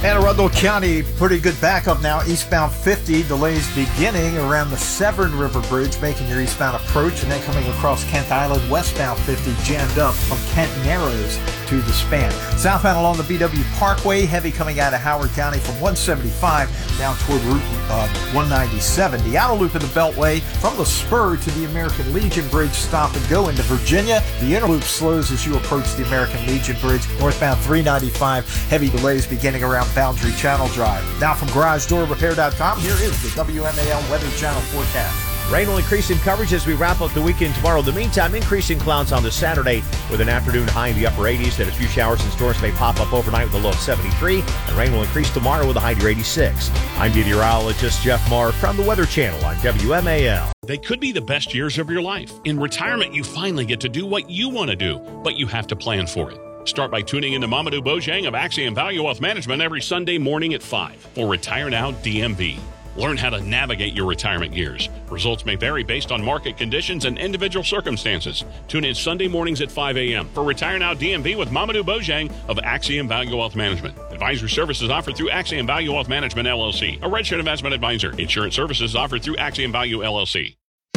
Anne Arundel County, pretty good backup now. Eastbound 50, delays beginning around the Severn River Bridge, making your eastbound approach, and then coming across Kent Island, westbound 50, jammed up from Kent Narrows to the span. Southbound along the BW Parkway, heavy coming out of Howard County from 175 down toward Route 197. The outer loop of the Beltway from the spur to the American Legion Bridge, stop and go into Virginia. The inner loop slows as you approach the American Legion Bridge. Northbound 395, heavy delays beginning around Boundary Channel Drive. Now from GarageDoorRepair.com, here is the WMAL Weather Channel forecast. Rain will increase in coverage as we wrap up the weekend tomorrow. In the meantime, increasing clouds on the Saturday with an afternoon high in the upper 80s. Then a few showers and storms may pop up overnight with a low of 73. And rain will increase tomorrow with a high near 86. I'm meteorologist Jeff Marr from the Weather Channel on WMAL. They could be the best years of your life. In retirement, you finally get to do what you want to do, but you have to plan for it. Start by tuning in to Mamadou Bojang of Axiom Value Wealth Management every Sunday morning at 5 for Retire Now DMV. Learn how to navigate your retirement years. Results may vary based on market conditions and individual circumstances. Tune in Sunday mornings at 5 a.m. for Retire Now DMV with Mamadou Bojang of Axiom Value Wealth Management. Advisory services offered through Axiom Value Wealth Management, LLC, a registered investment advisor. Insurance services offered through Axiom Value, LLC.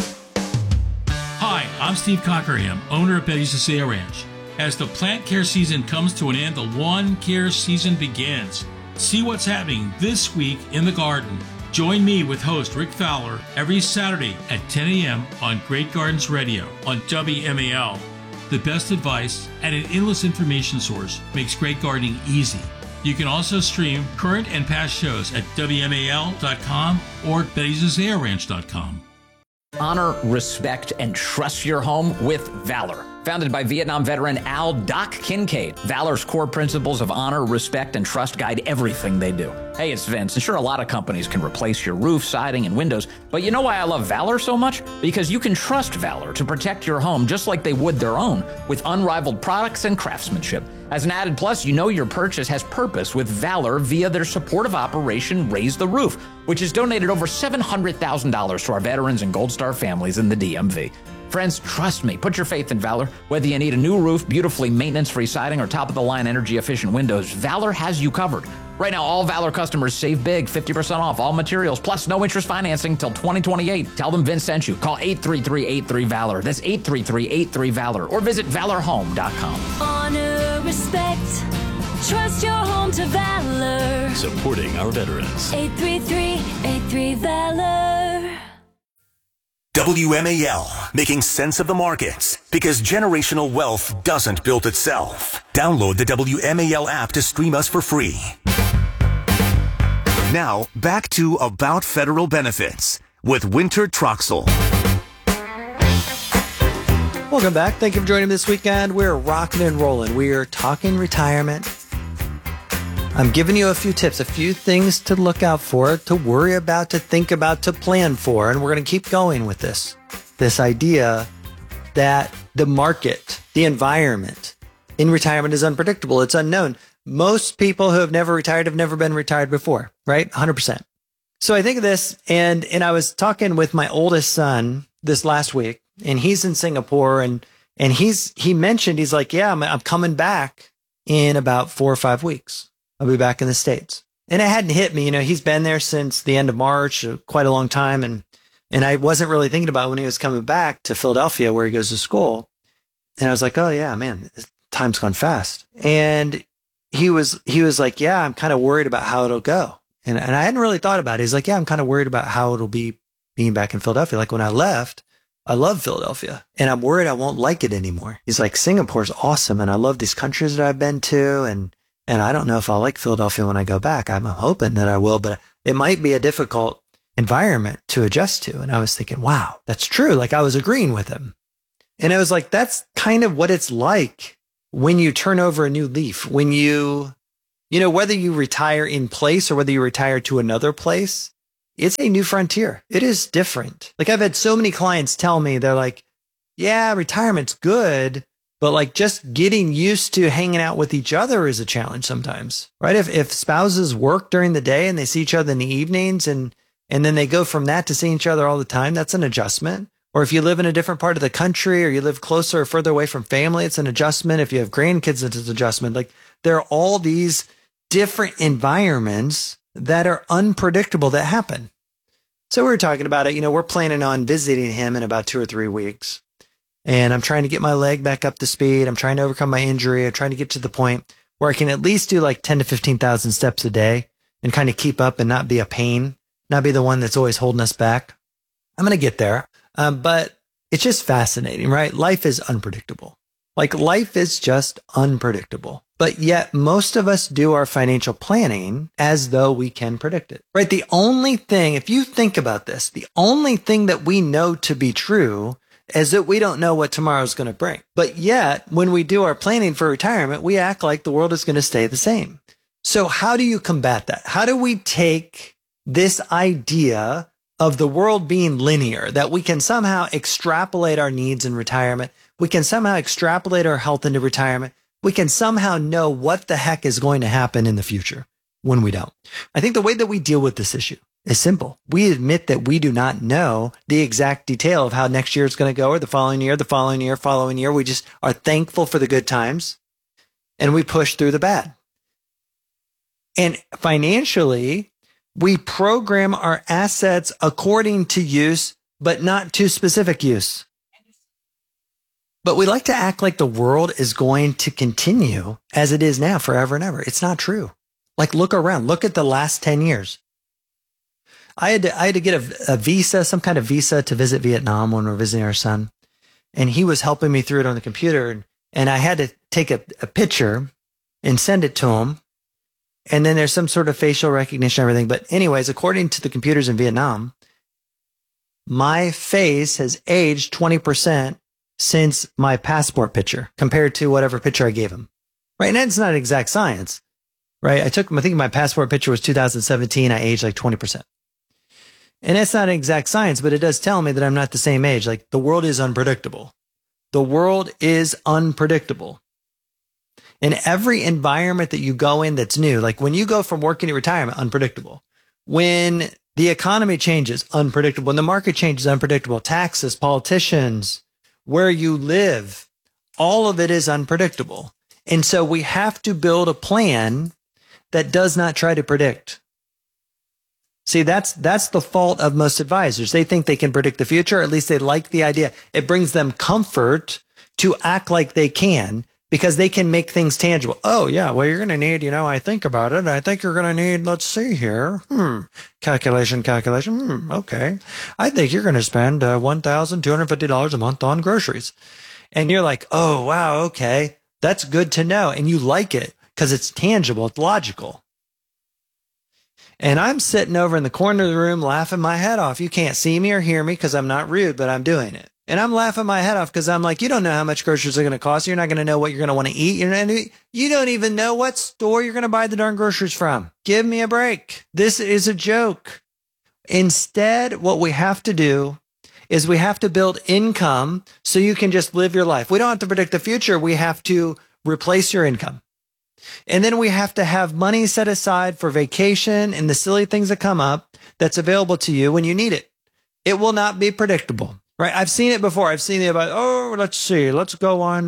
Hi, I'm Steve Cockerham, owner of Betty's Cecilia Ranch. As the plant care season comes to an end, the lawn care season begins. See what's happening this week in the garden. Join me with host Rick Fowler every Saturday at 10 a.m. on Great Gardens Radio on WMAL. The best advice and an endless information source makes great gardening easy. You can also stream current and past shows at WMAL.com or Betty'sAzayaRanch.com. Honor, respect, and trust your home with Valor. Founded by Vietnam veteran Al Doc Kincaid, Valor's core principles of honor, respect, and trust guide everything they do. Hey, it's Vince, and sure, a lot of companies can replace your roof, siding, and windows, but you know why I love Valor so much? Because you can trust Valor to protect your home just like they would their own, with unrivaled products and craftsmanship. As an added plus, you know your purchase has purpose with Valor via their supportive operation Raise the Roof, which has donated over $700,000 to our veterans and Gold Star families in the DMV. Friends, trust me, put your faith in Valor. Whether you need a new roof, beautifully maintenance-free siding, or top-of-the-line energy-efficient windows, Valor has you covered. Right now, all Valor customers save big, 50% off all materials, plus no interest financing till 2028. Tell them Vince sent you. Call 833-83-VALOR. That's 833-83-VALOR. Or visit valorhome.com. Honor, respect, trust your home to Valor. Supporting our veterans. 833-83-VALOR. WMAL, making sense of the markets, because generational wealth doesn't build itself. Download the WMAL app to stream us for free. Now, back to About Federal Benefits with Winter Troxel. Welcome back. Thank you for joining me this weekend. We're rocking and rolling. We're talking retirement. I'm giving you a few tips, a few things to look out for, to worry about, to think about, to plan for. And we're going to keep going with this idea that the market, the environment in retirement is unpredictable. It's unknown. Most people who have never retired have never been retired before, right? 100%. So I think of this, and I was talking with my oldest son this last week, and he's in Singapore, and he mentioned, he's like, yeah, I'm coming back in about 4 or 5 weeks. I'll be back in the States. And it hadn't hit me, he's been there since the end of March, quite a long time. And I wasn't really thinking about when he was coming back to Philadelphia, where he goes to school. And I was like, oh yeah, man, time's gone fast. And he was like, yeah, I'm kind of worried about how it'll go. And I hadn't really thought about it. He's like, yeah, I'm kind of worried about how it'll be being back in Philadelphia. Like when I left, I love Philadelphia and I'm worried I won't like it anymore. He's like, Singapore's awesome. And I love these countries that I've been to. And I don't know if I'll like Philadelphia when I go back. I'm hoping that I will, but it might be a difficult environment to adjust to. And I was thinking, wow, that's true. Like I was agreeing with him. And I was like, that's kind of what it's like when you turn over a new leaf, when whether you retire in place or whether you retire to another place, it's a new frontier. It is different. Like I've had so many clients tell me, they're like, yeah, retirement's good, but like just getting used to hanging out with each other is a challenge sometimes, right? If spouses work during the day and they see each other in the evenings and then they go from that to seeing each other all the time, that's an adjustment. Or if you live in a different part of the country or you live closer or further away from family, it's an adjustment. If you have grandkids, it's an adjustment. Like there are all these different environments that are unpredictable that happen. So we were talking about it. We're planning on visiting him in about 2 or 3 weeks. And I'm trying to get my leg back up to speed. I'm trying to overcome my injury. I'm trying to get to the point where I can at least do like 10 to 15,000 steps a day and kind of keep up and not be a pain, not be the one that's always holding us back. I'm going to get there. But it's just fascinating, right? Life is unpredictable. Like life is just unpredictable. But yet most of us do our financial planning as though we can predict it, right? The only thing, if you think about this, the only thing that we know to be true is that we don't know what tomorrow is going to bring. But yet when we do our planning for retirement, we act like the world is going to stay the same. So how do you combat that? How do we take this idea of the world being linear, that we can somehow extrapolate our needs in retirement? We can somehow extrapolate our health into retirement. We can somehow know what the heck is going to happen in the future when we don't. I think the way that we deal with this issue is simple. We admit that we do not know the exact detail of how next year is going to go, or the following year, the following year, following year. We just are thankful for the good times and we push through the bad. And financially, we program our assets according to use, but not to specific use. But we like to act like the world is going to continue as it is now forever and ever. It's not true. Like, look around. Look at the last 10 years. I had to get a visa, some kind of visa to visit Vietnam when we were visiting our son. And he was helping me through it on the computer. And I had to take a picture and send it to him. And then there's some sort of facial recognition and everything. But anyways, according to the computers in Vietnam, my face has aged 20% since my passport picture compared to whatever picture I gave him. Right. And it's not exact science, right? I think my passport picture was 2017. I aged like 20%. And it's not exact science, but it does tell me that I'm not the same age. Like, the world is unpredictable. The world is unpredictable. In every environment that you go in that's new, like when you go from working to retirement, unpredictable. When the economy changes, unpredictable. When the market changes, unpredictable. Taxes, politicians, where you live, all of it is unpredictable. And so we have to build a plan that does not try to predict. See, that's the fault of most advisors. They think they can predict the future, or at least they like the idea. It brings them comfort to act like they can, because they can make things tangible. Oh, yeah, well, you're going to need, I think about it. I think you're going to need, let's see here. Calculation. Okay. I think you're going to spend $1,250 a month on groceries. And you're like, oh, wow, okay. That's good to know. And you like it because it's tangible. It's logical. And I'm sitting over in the corner of the room laughing my head off. You can't see me or hear me because I'm not rude, but I'm doing it. And I'm laughing my head off because I'm like, you don't know how much groceries are going to cost. You're not going to know what you're going to want to eat. You don't even know what store you're going to buy the darn groceries from. Give me a break. This is a joke. Instead, what we have to do is we have to build income so you can just live your life. We don't have to predict the future. We have to replace your income. And then we have to have money set aside for vacation and the silly things that come up that's available to you when you need it. It will not be predictable, right? I've seen it before. I've seen it about, let's see, let's go on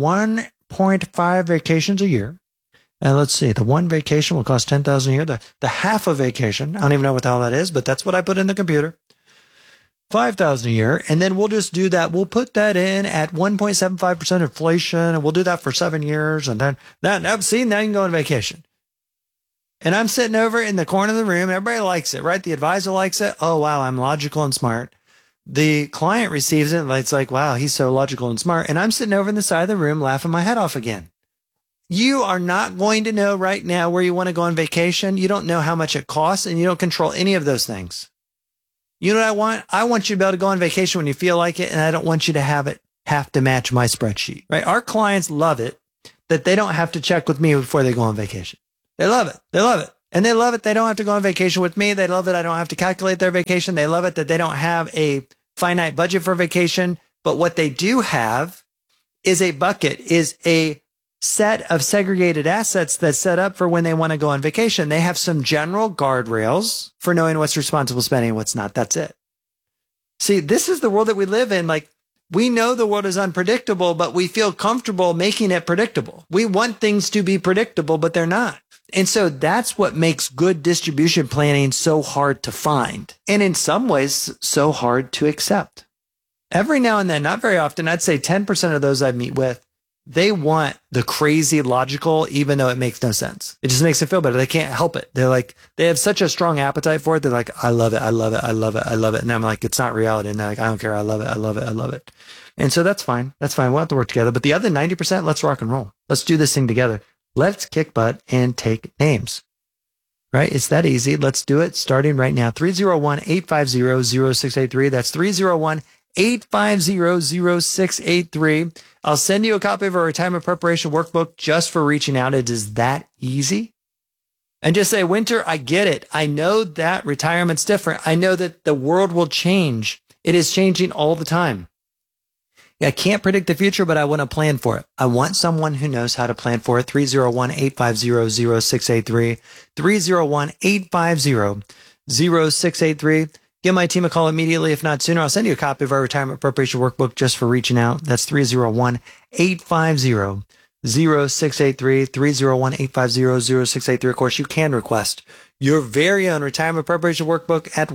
1.5 vacations a year. And let's see, the one vacation will cost $10,000 a year. The half a vacation, I don't even know what the hell that is, but that's what I put in the computer. $5,000 a year. And then we'll just do that. We'll put that in at 1.75% inflation, and we'll do that for 7 years. And then now you can go on vacation. And I'm sitting over in the corner of the room. Everybody likes it, right? The advisor likes it. Oh, wow, I'm logical and smart. The client receives it, and it's like, wow, he's so logical and smart. And I'm sitting over in the side of the room laughing my head off again. You are not going to know right now where you want to go on vacation. You don't know how much it costs, and you don't control any of those things. You know what I want? I want you to be able to go on vacation when you feel like it, and I don't want you to have to match my spreadsheet, right? Our clients love it that they don't have to check with me before they go on vacation. They love it. They love it. And they love it they don't have to go on vacation with me. They love it I don't have to calculate their vacation. They love it that they don't have a finite budget for vacation. But what they do have is a bucket, is a set of segregated assets that's set up for when they want to go on vacation. They have some general guardrails for knowing what's responsible spending and what's not. That's it. See, this is the world that we live in. Like, we know the world is unpredictable, but we feel comfortable making it predictable. We want things to be predictable, but they're not. And so that's what makes good distribution planning so hard to find. And in some ways, so hard to accept. Every now and then, not very often, I'd say 10% of those I meet with, they want the crazy logical, even though it makes no sense. It just makes them feel better. They can't help it. They're like, they have such a strong appetite for it. They're like, I love it. I love it. I love it. I love it. And I'm like, it's not reality. And they're like, I don't care. I love it. I love it. I love it. And so that's fine. That's fine. We'll have to work together. But the other 90%, let's rock and roll. Let's do this thing together. Let's kick butt and take names. Right? It's that easy. Let's do it starting right now. 301-850-0683. That's 301-850-0683. I'll send you a copy of our retirement preparation workbook just for reaching out. It is that easy. And just say, Winter, I get it. I know that retirement's different. I know that the world will change. It is changing all the time. I can't predict the future, but I want to plan for it. I want someone who knows how to plan for it. 301-850-0683. 301-850-0683. Give my team a call immediately, if not sooner. I'll send you a copy of our retirement preparation workbook just for reaching out. That's 301-850-0683. 301-850-0683. Of course, you can request your very own retirement preparation workbook at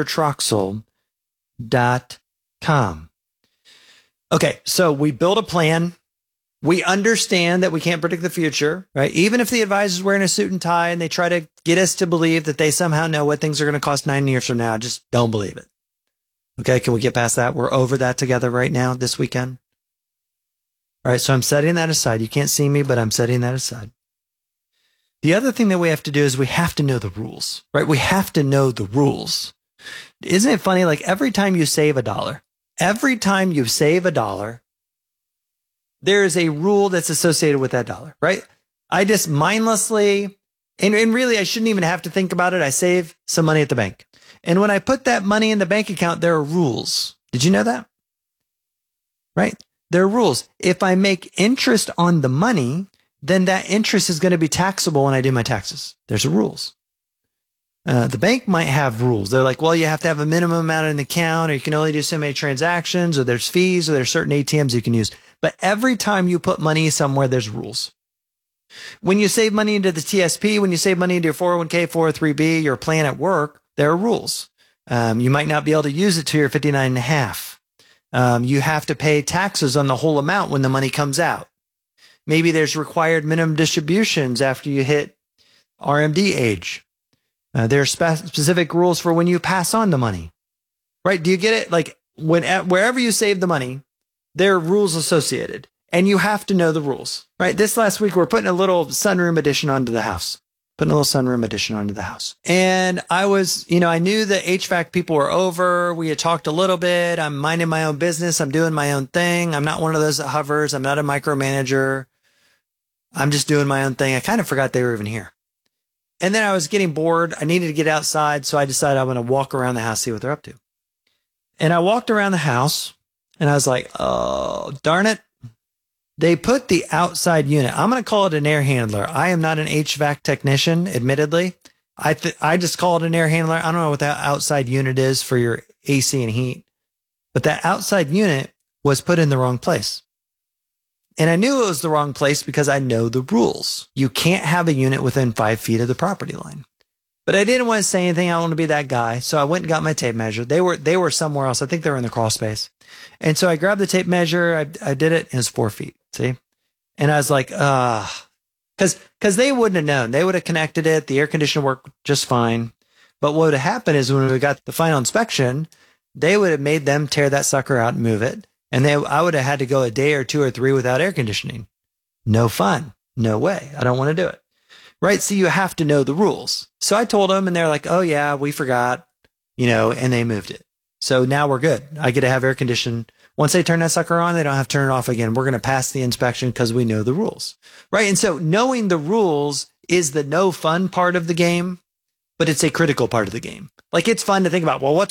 wintertroxel.com. Okay, so we build a plan. We understand that we can't predict the future, right? Even if the advisor's wearing a suit and tie and they try to get us to believe that they somehow know what things are going to cost 9 years from now, just don't believe it. Okay, can we get past that? We're over that together right now this weekend. All right, so I'm setting that aside. You can't see me, but I'm setting that aside. The other thing that we have to do is we have to know the rules, right? We have to know the rules. Isn't it funny? Like every time you save $1, there is a rule that's associated with that dollar, right? I just mindlessly, and really I shouldn't even have to think about it. I save some money at the bank. And when I put that money in the bank account, there are rules. Did you know that? Right? There are rules. If I make interest on the money, then that interest is going to be taxable when I do my taxes. There's rules. The bank might have rules. They're like, well, you have to have a minimum amount in the account, or you can only do so many transactions, or there's fees, or there's certain ATMs you can use. But every time you put money somewhere, there's rules. When you save money into the TSP, when you save money into your 401k, 403b, your plan at work, there are rules. You might not be able to use it till you're 59 and a half. You have to pay taxes on the whole amount when the money comes out. Maybe there's required minimum distributions after you hit RMD age. There are specific rules for when you pass on the money, right? Do you get it? Like wherever you save the money, there are rules associated, and you have to know the rules, right? This last week, we're putting a little sunroom addition onto the house. And I was, I knew the HVAC people were over. We had talked a little bit. I'm minding my own business. I'm doing my own thing. I'm not one of those that hovers. I'm not a micromanager. I'm just doing my own thing. I kind of forgot they were even here. And then I was getting bored. I needed to get outside. So I decided I'm going to walk around the house, see what they're up to. And I walked around the house and I was like, oh, darn it. They put the outside unit. I'm going to call it an air handler. I am not an HVAC technician, admittedly. I just call it an air handler. I don't know what that outside unit is for your AC and heat, but that outside unit was put in the wrong place. And I knew it was the wrong place because I know the rules. You can't have a unit within 5 feet of the property line. But I didn't want to say anything. I don't want to be that guy. So I went and got my tape measure. They were somewhere else. I think they were in the crawl space. And so I grabbed the tape measure. I did it. It was 4 feet. See? And I was like, because they wouldn't have known. They would have connected it. The air conditioner worked just fine. But what would have happened is when we got the final inspection, they would have made them tear that sucker out and move it. And I would have had to go a day or 2 or 3 without air conditioning. No fun. No way. I don't want to do it. Right? So you have to know the rules. So I told them and they're like, oh yeah, we forgot, and they moved it. So now we're good. I get to have air conditioning. Once they turn that sucker on, they don't have to turn it off again. We're going to pass the inspection because we know the rules. Right? And so knowing the rules is the no fun part of the game, but it's a critical part of the game. Like it's fun to think about, well, what's